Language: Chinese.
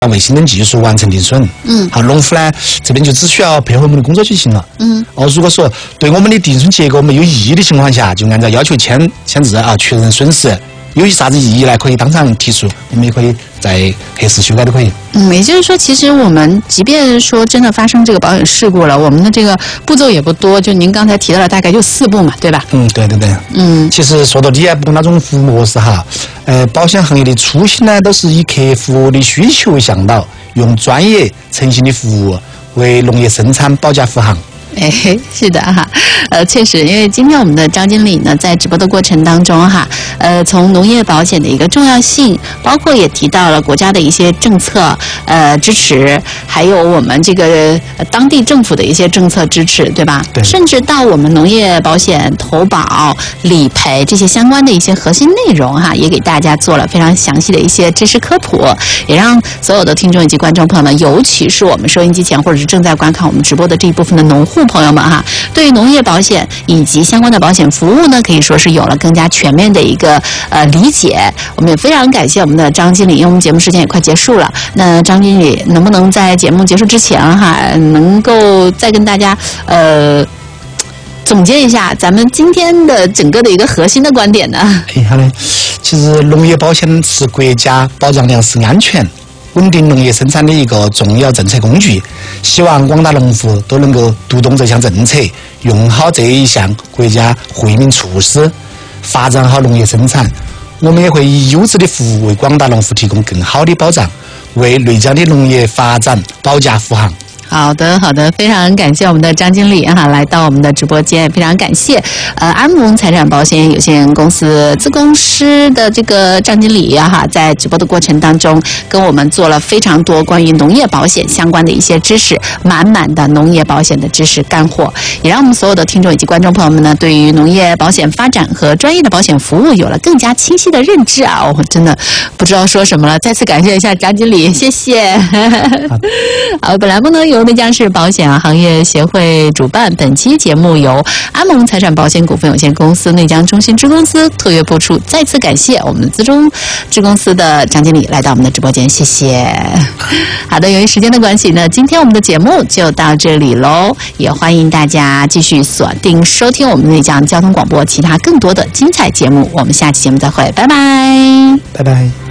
卫星等技术完成定损。好，农户呢这边就只需要配合我们的工作就行了。如果说对我们的定损结构没有异议的情况下，就按照要求签字啊，确认损失。有啥子异议呢？可以当场提出，我们也可以在核实修改都可以。 也就是说，其实我们即便说真的发生这个保险事故了，我们的这个步骤也不多，就您刚才提到了大概就4步嘛，对吧？ 对。其实说到底也不那种服务模式哈，保险行业的初心呢，都是以客户的需求向导，用专业诚信的服务为农业生产保驾护航。 是的哈，确实，因为今天我们的张经理呢，在直播的过程当中哈，从农业保险的一个重要性，包括也提到了国家的一些政策支持，还有我们这个当地政府的一些政策支持，对吧？ 对。 甚至到我们农业保险投保、理赔这些相关的一些核心内容哈，也给大家做了非常详细的一些知识科普，也让所有的听众以及观众朋友们，尤其是我们收音机前或者是正在观看我们直播的这一部分的农户朋友们哈，对于农业保险以及相关的保险服务呢，可以说是有了更加全面的一个理解。我们也非常感谢我们的张经理，因为我们节目时间也快结束了。那张经理能不能在节目结束之前哈，能够再跟大家总结一下咱们今天的整个的一个核心的观点呢？ 好嘞，其实农业保险是国家保障粮食安全、稳定农业生产的一个重要政策工具，希望广大农户都能够读懂这项政策，用好这一项国家惠民措施，发展好农业生产。我们也会以优质的服务为广大农户提供更好的保障，为内江的农业发展保驾护航。 好的，非常感谢我们的张经理哈，来到我们的直播间，非常感谢安盟财产保险有限公司子公司的这个张经理哈，在直播的过程当中跟我们做了非常多关于农业保险相关的一些知识，满满的农业保险的知识干货，也让我们所有的听众以及观众朋友们呢，对于农业保险发展和专业的保险服务有了更加清晰的认知啊！我真的不知道说什么了，再次感谢一下张经理，谢谢。好，本栏目呢由内江市保险行业协会主办，本期节目由安盟财产保险股份有限公司内江中心支公司特约播出。再次感谢我们资中支公司的张经理来到我们的直播间，谢谢。好的，由于时间的关系呢，今天我们的节目就到这里喽，也欢迎大家继续锁定收听我们内江交通广播其他更多的精彩节目。我们下期节目再会，拜拜， 拜拜。